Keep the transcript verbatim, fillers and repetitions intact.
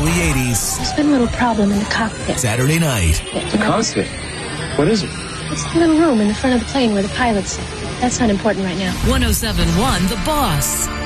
early eighties. There's been a little problem in the cockpit. Saturday night. The cockpit? What is it? It's a little room in the front of the plane where the pilots sit. That's not important right now. one oh seven point one The Boss.